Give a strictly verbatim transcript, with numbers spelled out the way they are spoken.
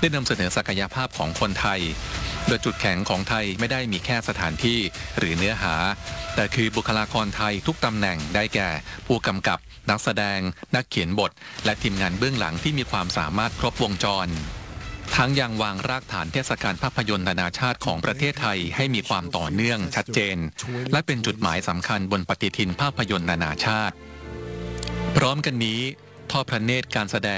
ได้นำเสนอศักยภาพของคนไทยโดยจุดแข็งของไทยไม่ได้มีแค่สถานที่หรือเนื้อหาแต่คือบุคลากรไทยทุกตำแหน่งได้แก่ผู้กำกับนักแสดงนักเขียนบทและทีมงานเบื้องหลังที่มีความสามารถครบวงจรทั้งยังวางรากฐานเทศกาลภาพยนตร์นานาชาติของประเทศไทยให้มีความต่อเนื่องชัดเจนและเป็นจุดหมายสำคัญบนปฏิทินภาพยนตร์นานาชาติพร้อมกันนี้ทอดพระเนตรการแสดง